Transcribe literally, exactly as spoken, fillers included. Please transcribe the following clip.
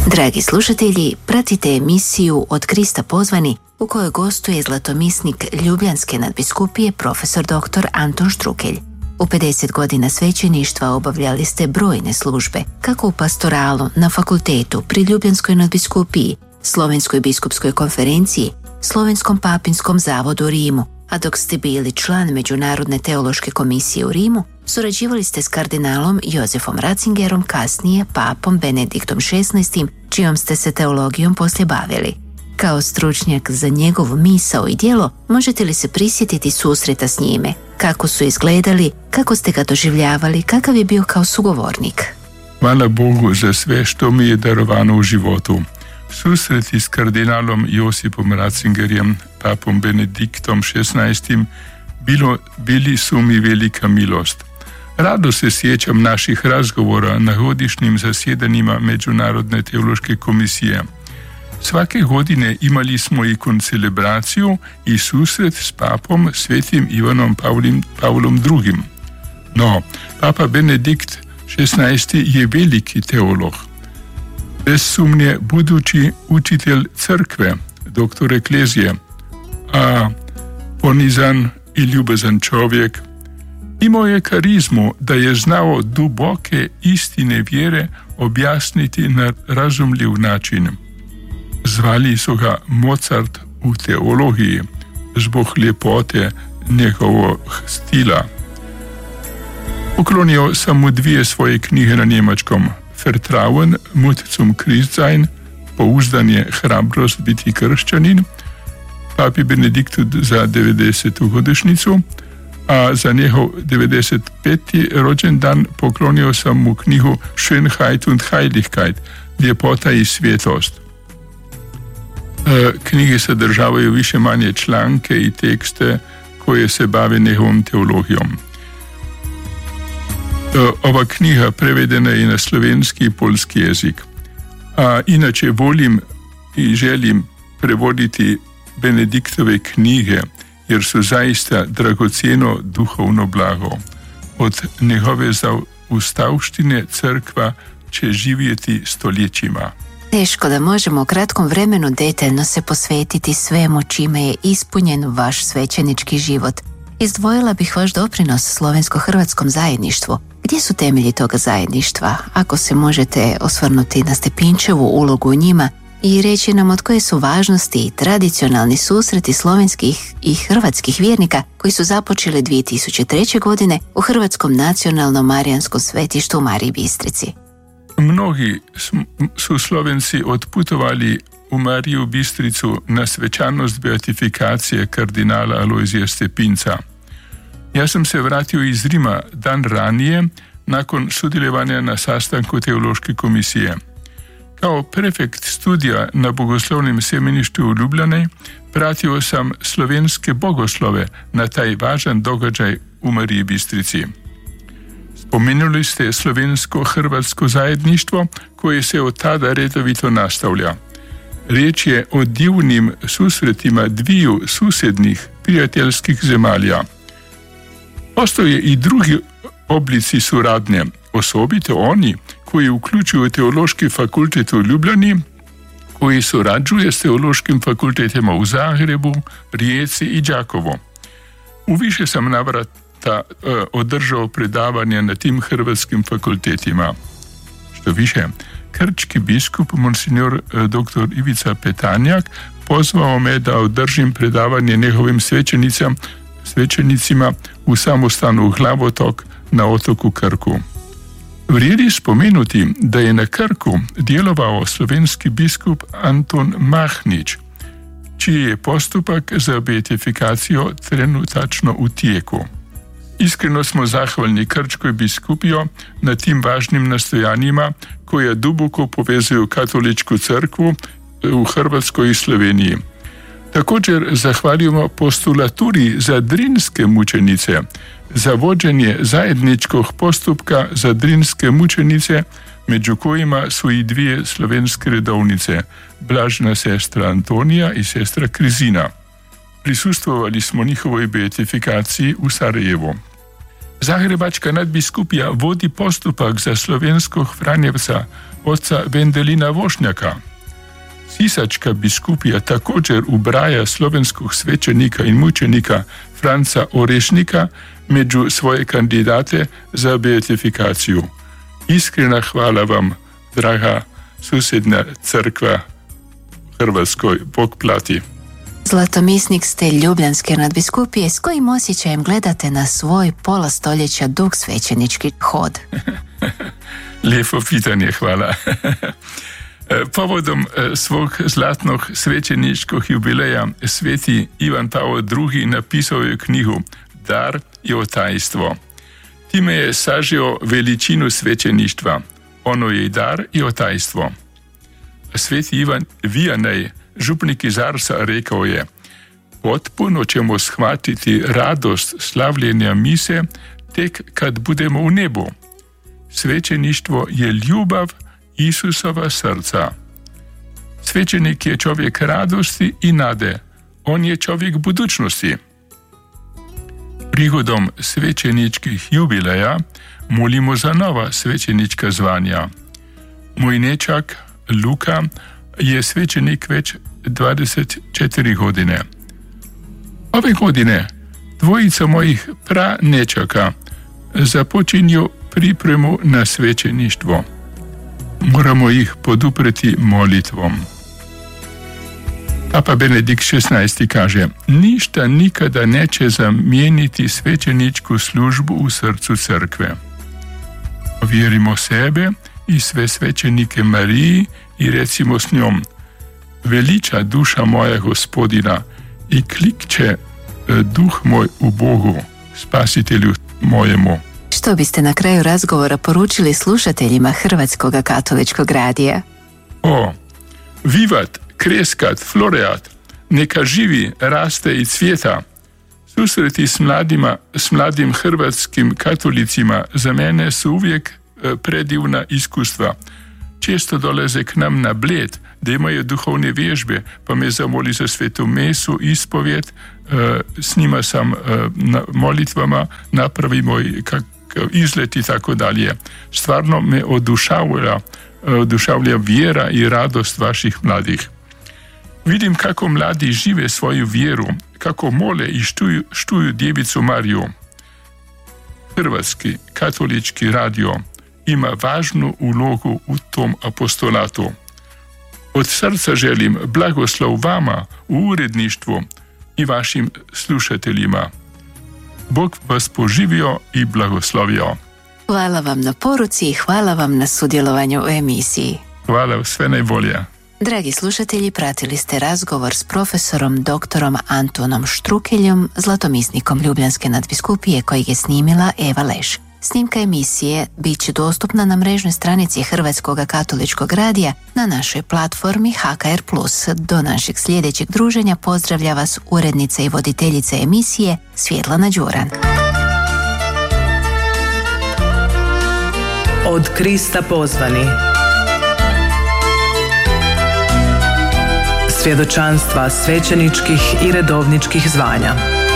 Dragi slušatelji, pratite emisiju Od Krista pozvani u kojoj gostuje zlatomisnik Ljubljanske nadbiskupije profesor doktor Anton Štrukelj. U pedeset godina svećeništva obavljali ste brojne službe, kako u pastoralu, na fakultetu, pri Ljubljanskoj nadbiskupiji, Slovenskoj biskupskoj konferenciji, Slovenskom papinskom zavodu u Rimu, a dok ste bili član Međunarodne teološke komisije u Rimu, surađivali ste s kardinalom Josefom Ratzingerom, kasnije papom Benediktom šesnaestim, čijom ste se teologijom poslije bavili. Kao stručnjak za njegovu misao i djelo, možete li se prisjetiti susreta s njime? Kako su izgledali, kako ste ga doživljavali, kakav je bio kao sugovornik? Hvala Bogu za sve što mi je darovano u životu. Susreti s kardinalom Josipom Ratzingerjem, papom Benediktom šesnaestim, bilo, bili su mi velika milost. Rado se sjećam naših razgovora na godišnjim zasjedanjima Međunarodne teološke komisije. Svake godine imali smo i koncelebraciju i susret s papom svetim Ivanom Pavlim, Pavlom drugim. No, papa Benedikt šesnaesti je veliki teolog. Bez sumnje budući učitelj crkve, doktor eklezije, a ponizan i ljubazan čovjek. Imao je karizmu da je znao duboke istine vjere objasniti na razumljiv način. Zvali su ga Mozart u teologiji zbog ljepote njegovog stila. Poklonio sam mu dvije svoje knjige na njemačkom: Vertrauen, Mut zum Christsein, pouzdanje, hrabrost biti kršćanin, papi Benediktu za devedesetu godišnjicu, a za njegov devedeset peti rođendan poklonio sam mu knjigu Schönheit und Heiligkeit, ljepota i svjetlost. Knjige sadržavaju više manje članke i tekste koje se bave njegovom teologijom. Ova knjiga prevedena je na slovenski i polski jezik. A inače volim i želim prevoditi Benediktove knjige, jer su zaista dragocjeno duhovno blago. Od njegove zaustavštine crkva će živjeti stoljećima. Teško da možemo u kratkom vremenu detaljno se posvetiti svemu čime je ispunjen vaš svećenički život. Izdvojila bih vaš doprinos slovensko-hrvatskom zajedništvu. Gdje su temelji toga zajedništva? Ako se možete osvrnuti na Stepinčevu ulogu u njima i reći nam od koje su važnosti i tradicionalni susreti slovenskih i hrvatskih vjernika koji su započeli dvije tisuće treće. godine u Hrvatskom nacionalnom marijanskom svetištu u Mariji Bistrici. Mnogi su Slovenci otputovali u Mariju Bistricu na svečanost beatifikacije kardinala Alojzija Stepinca. Ja sam se vratio iz Rima dan ranije, nakon sudjelovanja na sastanku teološke komisije. Kao prefekt studija na bogoslovnem semeništu u Ljubljani pratio sam slovenske bogoslove na taj važan događaj u Mariji Bistrici. Spomenuli ste slovensko-hrvatsko zajedništvo koje se od tada redovito nastavlja. Riječ je o divnim susretima dviju susjednih prijateljskih zemalja. Postoje i drugi oblici suradnje, osobito oni koji uključuju Teološki fakultet u Ljubljani, koji surađuje s teološkim fakultetima u Zagrebu, Rijeci i Đakovo. U više sam navrata e, održao predavanja na tim hrvatskim fakultetima. Što više, krčki biskup monsignor dr. Ivica Petanjak pozvao me da održim predavanje njegovim svećenicama, svećenicima u samostanu Glavotok na otoku Krku. Vrijedi spomenuti da je na Krku djelovao slovenski biskup Anton Mahnić, čiji je postupak za beatifikaciju trenutačno u tijeku. Iskreno smo zahvalni Krčkoj biskupiji na tim važnim nastojanjima koja duboko povezuju katoličku crkvu u Hrvatskoj i Sloveniji. Također zahvaljujemo postulaturi za drinske mučenice, za vođenje zajedničkog postupka za drinske mučenice, među kojima su i dvije slovenske redovnice, blažena sestra Antonija i sestra Krizina. Prisustvovali smo njihovoj beatifikaciji u Sarajevu. Zagrebačka nadbiskupija vodi postupak za slovenskog Franjevca oca Vendelina Vošnjaka. Sisačka biskupija također ubraja slovenskog svečenika in mučenika Franca Orešnika među svoje kandidate za beatifikaciju. Iskrena hvala vam, draga susjedna crkva Hrvatskoj, Bog plati. Zlatomisnik ste Ljubljanske nadbiskupije, s kojim osjećajem gledate na svoj pola stoljeća dug svećenički hod? Lijepo pitanje, hvala. Povodom svog zlatnog svećeničkog jubileja sveti Ivan Pavao drugi napisao je knjigu Dar i otajstvo. Time je sažio veličinu svećeništva. Ono je i dar i otajstvo. Sveti Ivan Vijanej, župnik iz Arsa, rekao je: potpuno ćemo shvatiti radost slavljenja mise tek kad budemo u nebu. Svećeništvo je ljubav Isusova srca. Svećenik je čovjek radosti i nade. On je čovjek budućnosti. Prigodom svećeničkih jubileja molimo za nova svećenička zvanja. Moj nečak Luka je svećenik već dvadeset četiri godine. Ove godine dvojica mojih pranečaka započinju pripremu na svećeništvo. Moramo ih podupreti molitvom. Papa Benedikt šesnaesti kaže: ništa nikada neće zamijeniti svećeničku službu u srcu crkve. Vjerimo sebe i sve svećenike Mariji i recimo s njom: veliča duša moja Gospodina i klikće duh moj u Bogu, spasitelju mojemu. Što biste na kraju razgovora poručili slušateljima Hrvatskog katoličkog radija? O, vivat, kreskat, floreat, neka živi, raste i cvjeta. Susreti s mladima, s mladim hrvatskim katolicima za mene su uvijek e, predivna iskustva. Često dolaze k nam na Bled, da imaju duhovne vježbe, pa me zamoli za svetu mesu, ispovjed, e, s njima sam e, na molitvama napravimo i kak izlet i tako dalje. Stvarno me odušavlja, odušavlja vjera i radost vaših mladih. Vidim kako mladi žive svoju vjeru, kako mole i štuju, štuju Djevicu Mariju. Hrvatski katolički radio ima važnu ulogu u tom apostolatu. Od srca želim blagoslov vama u uredništvu i vašim slušateljima. Bog vas poživio i blagoslovio. Hvala vam na poruci i hvala vam na sudjelovanju u emisiji. Hvala, sve najbolje. Dragi slušatelji, pratili ste razgovor s profesorom doktorom Antonom Štrukeljom, zlatomisnikom Ljubljanske nadbiskupije, kojeg je snimila Eva Leš. Snimka emisije bit će dostupna na mrežnoj stranici Hrvatskog katoličkog radija na našoj platformi H K R plus. Do našeg sljedećeg druženja pozdravlja vas urednica i voditeljica emisije Svjetlana Đuran. Od Krista pozvani. Svjedočanstva svećeničkih i redovničkih zvanja.